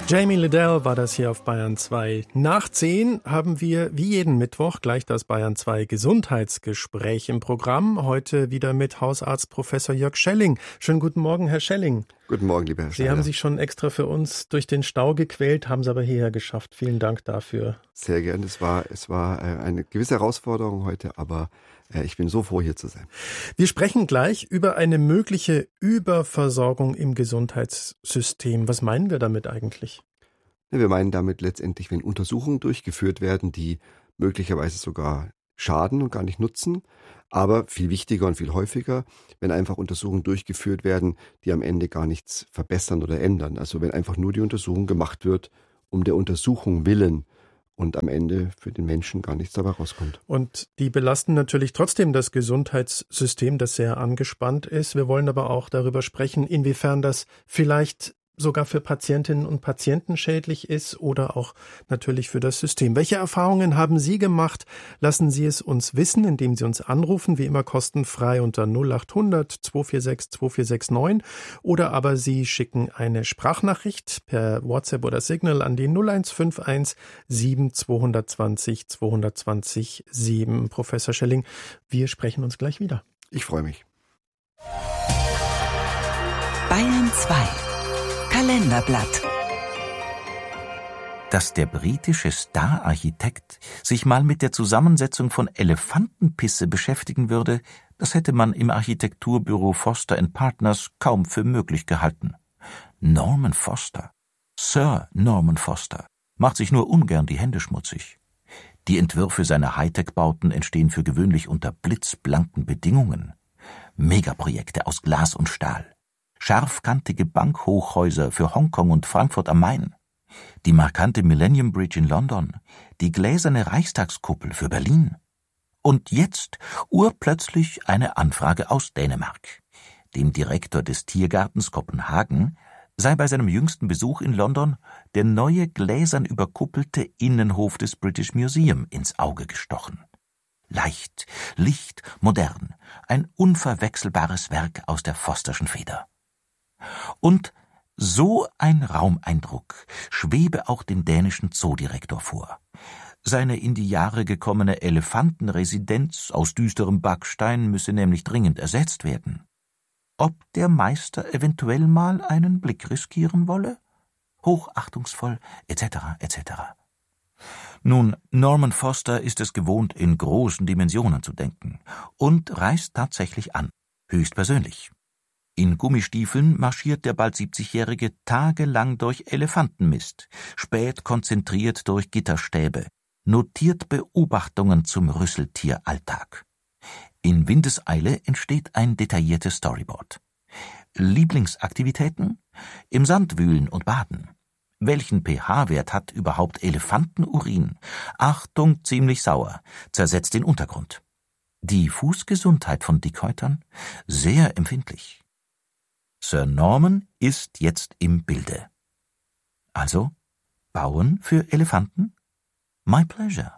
Jamie Liddell war das hier auf Bayern 2. Nach 10 haben wir wie jeden Mittwoch gleich das Bayern 2 Gesundheitsgespräch im Programm. Heute wieder mit Hausarzt Professor Jörg Schelling. Schönen guten Morgen, Herr Schelling. Guten Morgen, lieber Herr Schneider. Sie haben sich schon extra für uns durch den Stau gequält, haben es aber hierher geschafft. Vielen Dank dafür. Sehr gern. Es war eine gewisse Herausforderung heute, aber ich bin so froh, hier zu sein. Wir sprechen gleich über eine mögliche Überversorgung im Gesundheitssystem. Was meinen wir damit eigentlich? Wir meinen damit letztendlich, wenn Untersuchungen durchgeführt werden, die möglicherweise sogar schaden und gar nicht nutzen, aber viel wichtiger und viel häufiger, wenn einfach Untersuchungen durchgeführt werden, die am Ende gar nichts verbessern oder ändern. Also wenn einfach nur die Untersuchung gemacht wird, um der Untersuchung willen, und am Ende für den Menschen gar nichts dabei rauskommt. Und die belasten natürlich trotzdem das Gesundheitssystem, das sehr angespannt ist. Wir wollen aber auch darüber sprechen, inwiefern das vielleicht sogar für Patientinnen und Patienten schädlich ist oder auch natürlich für das System. Welche Erfahrungen haben Sie gemacht? Lassen Sie es uns wissen, indem Sie uns anrufen, wie immer kostenfrei unter 0800 246 2469 oder aber Sie schicken eine Sprachnachricht per WhatsApp oder Signal an die 0151 7220 220 7. Professor Schelling, wir sprechen uns gleich wieder. Ich freue mich. Bayern 2 Kalenderblatt. Dass der britische Star-Architekt sich mal mit der Zusammensetzung von Elefantenpisse beschäftigen würde, das hätte man im Architekturbüro Foster & Partners kaum für möglich gehalten. Norman Foster, Sir Norman Foster, macht sich nur ungern die Hände schmutzig. Die Entwürfe seiner Hightech-Bauten entstehen für gewöhnlich unter blitzblanken Bedingungen. Megaprojekte aus Glas und Stahl. Scharfkantige Bankhochhäuser für Hongkong und Frankfurt am Main, die markante Millennium Bridge in London, die gläserne Reichstagskuppel für Berlin. Und jetzt urplötzlich eine Anfrage aus Dänemark. Dem Direktor des Tiergartens Kopenhagen sei bei seinem jüngsten Besuch in London der neue gläsern überkuppelte Innenhof des British Museum ins Auge gestochen. Leicht, licht, modern, ein unverwechselbares Werk aus der Fosterschen Feder. Und so ein Raumeindruck schwebe auch dem dänischen Zoodirektor vor. Seine in die Jahre gekommene Elefantenresidenz aus düsterem Backstein müsse nämlich dringend ersetzt werden. Ob der Meister eventuell mal einen Blick riskieren wolle? Hochachtungsvoll, etc., etc. Nun, Norman Foster ist es gewohnt, in großen Dimensionen zu denken und reist tatsächlich an, höchstpersönlich. In Gummistiefeln marschiert der bald 70-Jährige tagelang durch Elefantenmist, spät konzentriert durch Gitterstäbe, notiert Beobachtungen zum Rüsseltieralltag. In Windeseile entsteht ein detailliertes Storyboard. Lieblingsaktivitäten? Im Sand wühlen und baden. Welchen pH-Wert hat überhaupt Elefantenurin? Achtung, ziemlich sauer, zersetzt den Untergrund. Die Fußgesundheit von Dickhäutern? Sehr empfindlich. Sir Norman ist jetzt im Bilde. Also, bauen für Elefanten? My pleasure.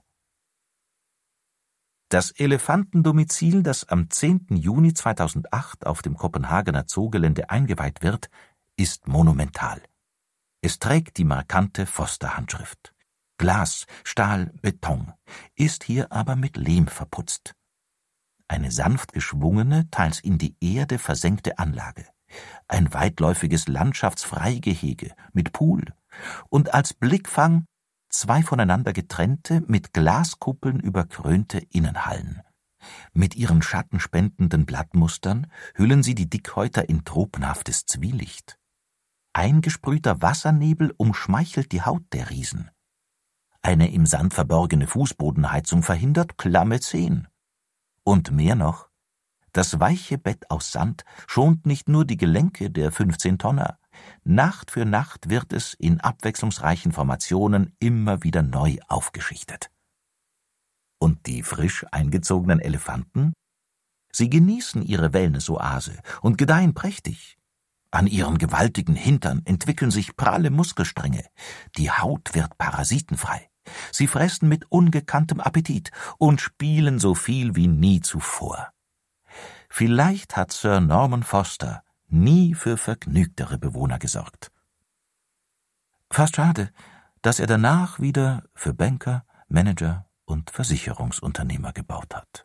Das Elefantendomizil, das am 10. Juni 2008 auf dem Kopenhagener Zoogelände eingeweiht wird, ist monumental. Es trägt die markante Foster-Handschrift. Glas, Stahl, Beton, ist hier aber mit Lehm verputzt. Eine sanft geschwungene, teils in die Erde versenkte Anlage. Ein weitläufiges Landschaftsfreigehege mit Pool und als Blickfang 2 voneinander getrennte, mit Glaskuppeln überkrönte Innenhallen. Mit ihren schattenspendenden Blattmustern hüllen sie die Dickhäuter in tropenhaftes Zwielicht. Eingesprühter Wassernebel umschmeichelt die Haut der Riesen. Eine im Sand verborgene Fußbodenheizung verhindert klamme Zehen. Und mehr noch, das weiche Bett aus Sand schont nicht nur die Gelenke der 15-Tonner. Nacht für Nacht wird es in abwechslungsreichen Formationen immer wieder neu aufgeschichtet. Und die frisch eingezogenen Elefanten? Sie genießen ihre Wellnessoase und gedeihen prächtig. An ihren gewaltigen Hintern entwickeln sich pralle Muskelstränge. Die Haut wird parasitenfrei. Sie fressen mit ungekanntem Appetit und spielen so viel wie nie zuvor. Vielleicht hat Sir Norman Foster nie für vergnügtere Bewohner gesorgt. Fast schade, dass er danach wieder für Banker, Manager und Versicherungsunternehmer gebaut hat.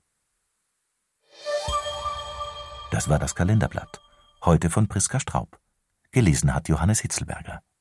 Das war das Kalenderblatt. Heute von Priska Straub. Gelesen hat Johannes Hitzelberger.